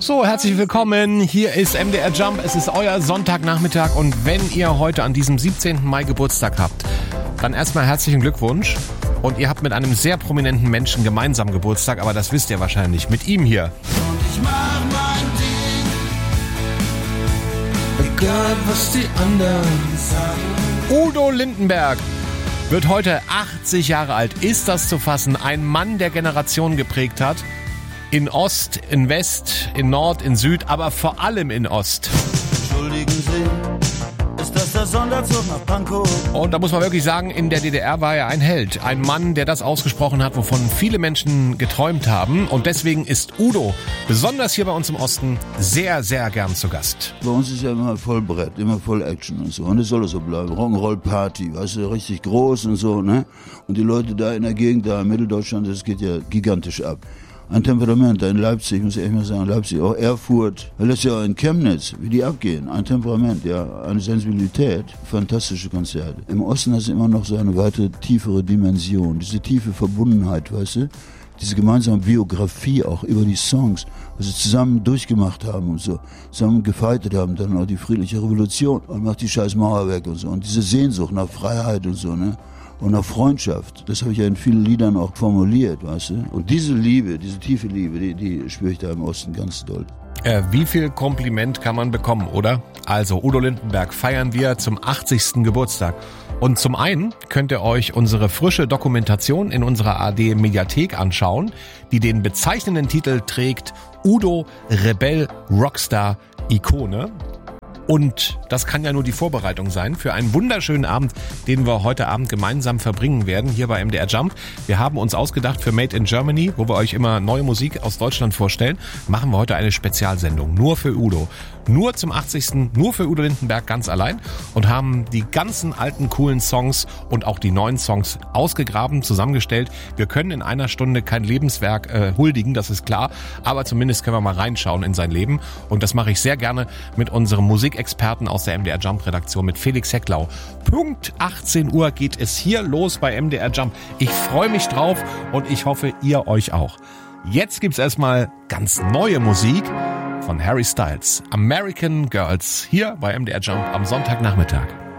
So, herzlich willkommen. Hier ist MDR Jump. Es ist euer Sonntagnachmittag und wenn ihr heute an diesem 17. Mai Geburtstag habt, dann erstmal herzlichen Glückwunsch. Und ihr habt mit einem sehr prominenten Menschen gemeinsam Geburtstag, aber das wisst ihr wahrscheinlich. Mit ihm hier. Ich mach mein Ding, egal was die anderen sagen. Udo Lindenberg wird heute 80 Jahre alt. Ist das zu fassen? Ein Mann, der Generationen geprägt hat. In Ost, in West, in Nord, in Süd, aber vor allem in Ost. Entschuldigen Sie, ist das der Sonderzug nach Pankow? Und da muss man wirklich sagen, in der DDR war er ein Held. Ein Mann, der das ausgesprochen hat, wovon viele Menschen geträumt haben. Und deswegen ist Udo, besonders hier bei uns im Osten, sehr, sehr gern zu Gast. Bei uns ist ja immer voll Brett, immer voll Action und so. Und das soll auch so bleiben. Rock'n'Roll-Party, weißt du, richtig groß und so, ne? Und die Leute da in der Gegend, da in Mitteldeutschland, das geht ja gigantisch ab. Ein Temperament, da in Leipzig, muss ich echt mal sagen, Leipzig, auch Erfurt, das ist ja in Chemnitz, wie die abgehen. Ein Temperament, ja, eine Sensibilität, fantastische Konzerte. Im Osten hat es immer noch so eine weitere, tiefere Dimension, diese tiefe Verbundenheit, weißt du? Diese gemeinsame Biografie auch über die Songs, was sie zusammen durchgemacht haben und so, zusammen gefeitet haben, dann auch die friedliche Revolution und macht die scheiß Mauer weg und so. Und diese Sehnsucht nach Freiheit und so, ne? Und nach Freundschaft, das habe ich ja in vielen Liedern auch formuliert, weißt du? Und diese Liebe, diese tiefe Liebe, die spüre ich da im Osten ganz doll. Wie viel Kompliment kann man bekommen, oder? Also, Udo Lindenberg feiern wir zum 80. Geburtstag. Und zum einen könnt ihr euch unsere frische Dokumentation in unserer ARD-Mediathek anschauen, die den bezeichnenden Titel trägt Udo, Rebell, Rockstar, Ikone. Und das kann ja nur die Vorbereitung sein für einen wunderschönen Abend, den wir heute Abend gemeinsam verbringen werden, hier bei MDR Jump. Wir haben uns ausgedacht für Made in Germany, wo wir euch immer neue Musik aus Deutschland vorstellen, machen wir heute eine Spezialsendung, nur für Udo. Nur zum 80. Nur für Udo Lindenberg ganz allein und haben die ganzen alten coolen Songs und auch die neuen Songs ausgegraben, zusammengestellt. Wir können in einer Stunde kein Lebenswerk huldigen, das ist klar, aber zumindest können wir mal reinschauen in sein Leben und das mache ich sehr gerne mit unserem Musikexperten aus der MDR Jump Redaktion, mit Felix Hecklau. Punkt 18 Uhr geht es hier los bei MDR Jump. Ich freue mich drauf und ich hoffe, ihr euch auch. Jetzt gibt's erstmal ganz neue Musik von Harry Styles, American Girls, hier bei MDR Jump am Sonntagnachmittag.